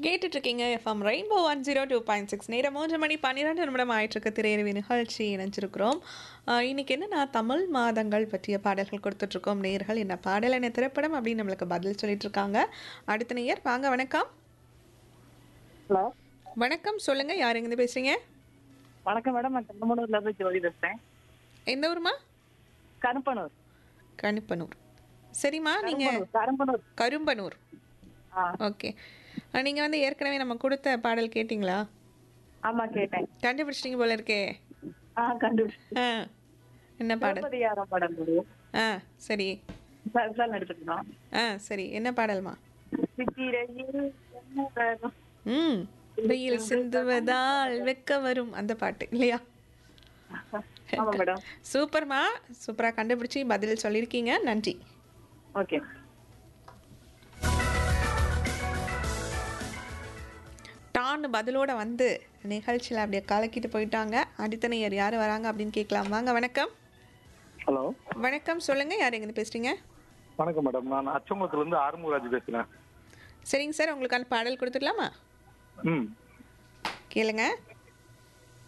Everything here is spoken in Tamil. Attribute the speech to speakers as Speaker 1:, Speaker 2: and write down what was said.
Speaker 1: கேட்டுட்டு இருக்கீங்க எஃப்எம் ரெயின்போ 102.6 நேரம் 3:12 ஆயிட்டிருக்கு. திரையரவி நிகழ்ச்சி இணைஞ்சிருக்கிறோம். இன்னைக்கு என்னன்னா தமிழ் மாதங்கள் பற்றிய பாடல்கள் கொடுத்துட்ருக்கோம். நேயர்கள் என்ன பாடல் என்ன திரைப்படம் அப்படின்னு நம்மளுக்கு பதில் சொல்லிட்டு இருக்காங்க. அடுத்த நேயர் வாங்க. வணக்கம்.
Speaker 2: ஹலோ
Speaker 1: வணக்கம், சொல்லுங்க. யார் எங்கேருந்து பேசுறீங்க?
Speaker 2: வணக்கம் மேடம். நான் கரும்பனூர்ல இருந்து ஜோதி பேசுறேன்.
Speaker 1: எந்த ஊருமா?
Speaker 2: கரும்பனூர்.
Speaker 1: கணிப்பனூர். சரிம்மா, நீங்க
Speaker 2: கரும்பனூர்.
Speaker 1: கரும்பனூர்.
Speaker 2: ஆ
Speaker 1: ஓகே. நீங்க வந்து ஏற்கனவே நம்ம கொடுத்த பாடல் கேட்டிங்களா?
Speaker 2: ஆமா கேட்டேன்.
Speaker 1: கண்டுபிடிச்சிட்டீங்க போல இருக்கே.
Speaker 2: கண்டுபிடிச்சு.
Speaker 1: ஆ, என்ன பாடல்?
Speaker 2: சிவபதிகாரம் படம் முடியும்.
Speaker 1: ஆ, சரி.
Speaker 2: சரிதான் எடுத்துக்கலாம்.
Speaker 1: சரி, என்ன பாடல்மா?
Speaker 2: சித்திரையில் என்ன வரும்?
Speaker 1: ம் வெயில் சிந்துவதால் வெக்க வரும், அந்த பாட்டு இல்லையா?
Speaker 2: ஆமா மேடம்.
Speaker 1: சூப்பர்மா, சூப்பரா கண்டுபிடிச்சி பதில் சொல்லியிருக்கீங்க. நன்றி.
Speaker 2: ஓகே.
Speaker 1: டான்னு பதிலோட வந்து நிகழ்ச்சியில் அப்படியே கலக்கிட்டு போயிட்டாங்க. அடுத்த நேயர் யார் வராங்க அப்படின்னு கேட்கலாம். வாங்க. வணக்கம்.
Speaker 3: ஹலோ
Speaker 1: வணக்கம், சொல்லுங்க. யார் எங்கேருந்து பேசுறீங்க?
Speaker 3: வணக்கம் மேடம். நான் அச்சங்குளத்துலேருந்து ஆறுமுகராஜ் பேசுகிறேன்.
Speaker 1: சரிங்க சார், உங்களுக்கான பாடல் கொடுத்துடலாமா?
Speaker 3: ம்
Speaker 1: கேளுங்க.